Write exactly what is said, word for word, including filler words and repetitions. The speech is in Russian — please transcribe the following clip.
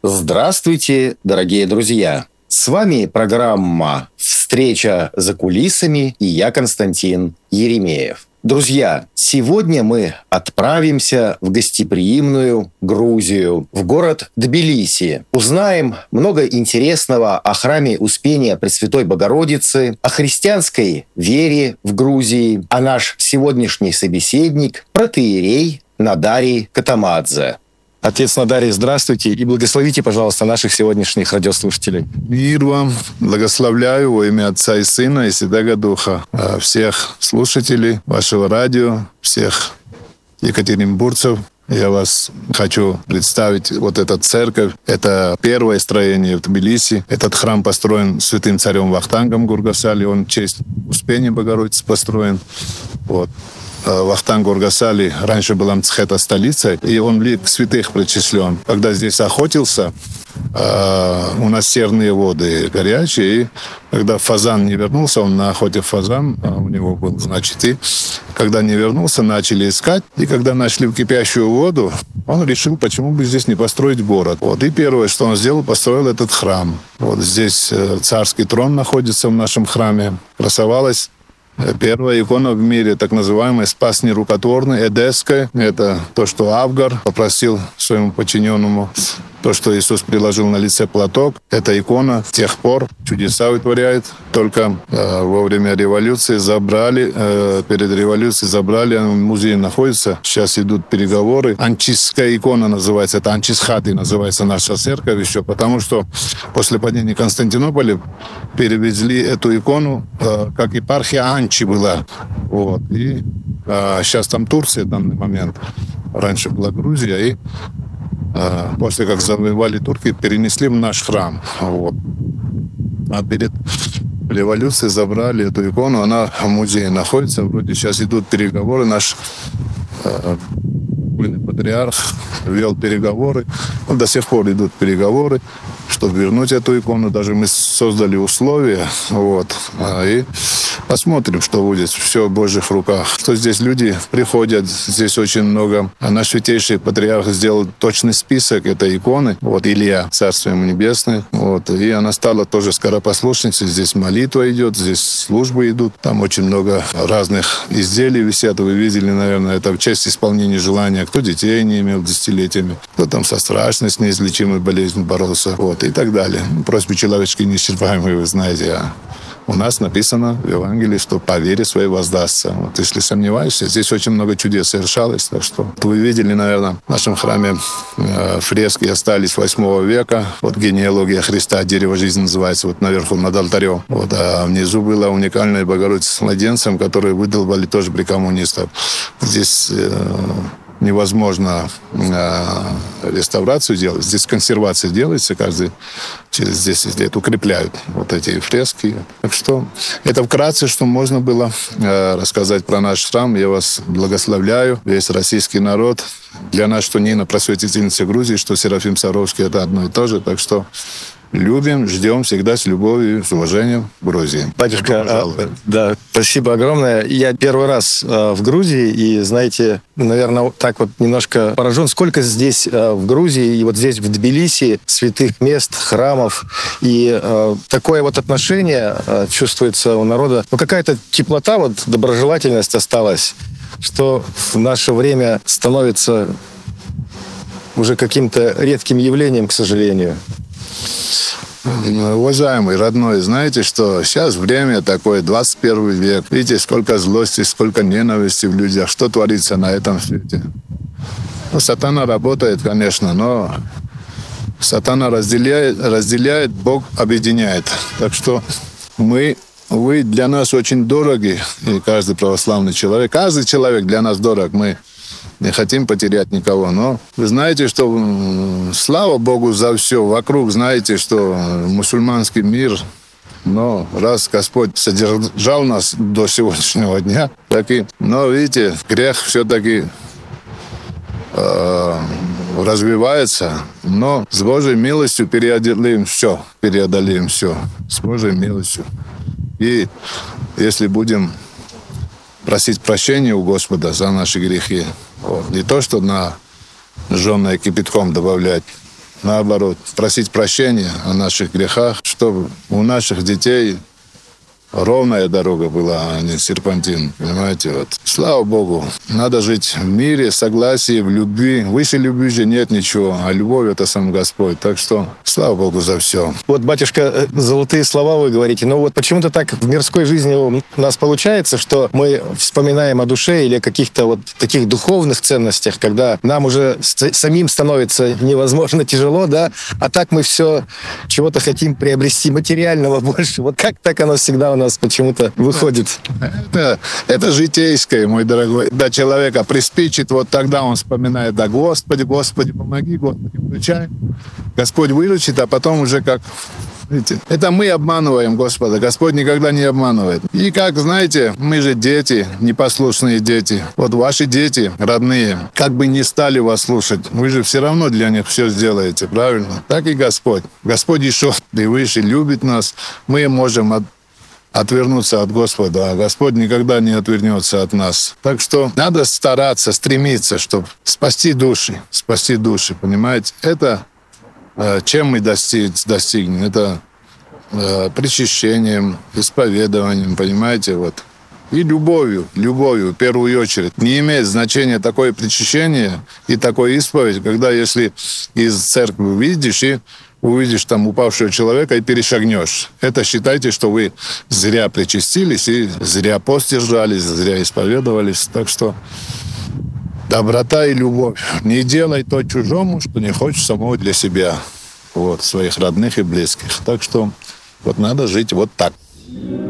Здравствуйте, дорогие друзья! С вами программа «Встреча за кулисами» и я, Константин Еремеев. Друзья, сегодня мы отправимся в гостеприимную Грузию, в город Тбилиси. Узнаем много интересного о храме Успения Пресвятой Богородицы, о христианской вере в Грузии, а наш сегодняшний собеседник – протоиерей Надарий Катамадзе. Отец Надарий, здравствуйте и благословите, пожалуйста, наших сегодняшних радиослушателей. Мир вам, благословляю во имя Отца и Сына и Святаго Духа всех слушателей вашего радио, всех екатеринбургцев. Я вас хочу представить, вот эта церковь, это первое строение в Тбилиси. Этот храм построен святым царем Вахтангом Гургасали, он в честь Успения Богородицы построен. Вот. Вахтанг Гургасали раньше была Мцхета столицей, и он в лик святых причислен. Когда здесь охотился, у нас серные воды горячие, и когда фазан не вернулся, он на охоте фазан, у него был, значит, и когда не вернулся, начали искать, и когда нашли в кипящую воду, он решил, почему бы здесь не построить город. Вот. И первое, что он сделал, построил этот храм. Вот здесь царский трон находится в нашем храме, красовалась первая икона в мире, так называемая спас нерукотворный, эдесская. Это то, что Авгар попросил своему подчиненному. То, что Иисус приложил на лице платок. Эта икона с тех пор чудеса вытворяет. Только э, во время революции забрали, э, перед революцией забрали, в музее находится. Сейчас идут переговоры. Анчисская икона называется, это Анчисхати называется наша церковь еще, потому что после падения Константинополя перевезли эту икону, э, как епархия Анчи была. Вот. И э, сейчас там Турция в данный момент. Раньше была Грузия, и после как завоевали турки, перенесли в наш храм. Вот. А перед революцией забрали эту икону, она в музее находится. Вроде сейчас идут переговоры. Наш э, патриарх вел переговоры. Вот до сих пор идут переговоры, чтобы вернуть эту икону. Даже мы создали условия. Вот. И посмотрим, что будет. Все в Божьих руках. Что здесь люди приходят, здесь очень много. А наш святейший патриарх сделал точный список этой иконы. Вот Илья, Царство ему небесное. Вот. И она стала тоже скоропослушницей. Здесь молитва идет, здесь службы идут. Там очень много разных изделий висят. Вы видели, наверное, это в честь исполнения желания. Кто детей не имел десятилетиями, кто там со страшной, с неизлечимой болезнью боролся. Вот. И так далее. Просьбы человеческие неисчерпаемые, вы знаете. А у нас написано в Евангелии, что по вере своей воздастся. Вот если сомневаешься, здесь очень много чудес совершалось. Так что вы видели, наверное, в нашем храме э, фрески остались восьмого века. Вот генеалогия Христа, дерево жизни называется, вот наверху над алтарем. Вот, а внизу была уникальная Богородица с младенцем, которую выдолбали тоже при коммунистах. Здесь э, невозможно э, реставрацию делать. Здесь консервация делается каждый через десять лет, укрепляют вот эти фрески. Так что это вкратце, что можно было э, рассказать про наш храм. Я вас благословляю, весь российский народ. Для нас, что Нина, просветительница Грузии, что Серафим Саровский, это одно и то же. Так что любим, ждем всегда с любовью, с уважением в Грузии. Батюшка, а, да, спасибо огромное. Я первый раз а, в Грузии, и, знаете, наверное, так вот немножко поражен, сколько здесь а, в Грузии, и вот здесь в Тбилиси святых мест, храмов, и а, такое вот отношение а, чувствуется у народа. Ну, какая-то теплота, вот доброжелательность осталась, что в наше время становится уже каким-то редким явлением, к сожалению. Уважаемый, родной, знаете, что сейчас время такое, двадцать первый век. Видите, сколько злости, сколько ненависти в людях. Что творится на этом свете? Ну, сатана работает, конечно, но сатана разделяет, разделяет, Бог объединяет. Так что мы, вы для нас очень дороги, и каждый православный человек, каждый человек для нас дорог. Мы не хотим потерять никого, но вы знаете, что слава Богу за все. Вокруг знаете, что мусульманский мир, но раз Господь содержал нас до сегодняшнего дня, так и, но видите, грех все-таки э, развивается, но с Божьей милостью преодолеем все, преодолеем все, с Божьей милостью. И если будем просить прощения у Господа за наши грехи, вот. Не то, что на жжённое кипятком добавлять наоборот, просить прощения о наших грехах, чтобы у наших детей ровная дорога была, а не серпантин, понимаете? Вот. Слава Богу, надо жить в мире, в согласии, в любви. Выше любви же нет ничего, а любовь — это сам Господь. Так что слава Богу за все. Вот, батюшка, золотые слова вы говорите, но вот почему-то так в мирской жизни у нас получается, что мы вспоминаем о душе или о каких-то вот таких духовных ценностях, когда нам уже самим становится невозможно тяжело, да, а так мы все чего-то хотим приобрести материального больше. Вот как так оно всегда у нас нас почему-то выходит. Это, это житейское, мой дорогой. Когда человека приспичит, вот тогда он вспоминает: да, Господи, Господи, помоги, Господи, включай. Господь выручит, а потом уже как... Видите, это мы обманываем Господа. Господь никогда не обманывает. И как, знаете, мы же дети, непослушные дети. Вот ваши дети, родные, как бы не стали вас слушать, вы же все равно для них все сделаете, правильно? Так и Господь. Господь еще и выше любит нас. Мы можем от отвернуться от Господа, а Господь никогда не отвернется от нас. Так что надо стараться, стремиться, чтобы спасти души, спасти души, понимаете? Это э, чем мы достиг, достигнем? Это э, причащением, исповедованием, понимаете? Вот. И любовью, любовью в первую очередь. Не имеет значения такое причащение и такое исповедь, когда если из церкви выйдешь и увидишь там упавшего человека и перешагнешь. Это считайте, что вы зря причастились и зря пост держались, зря исповедовались. Так что доброта и любовь. Не делай то чужому, что не хочешь самого для себя. Вот, своих родных и близких. Так что вот надо жить вот так.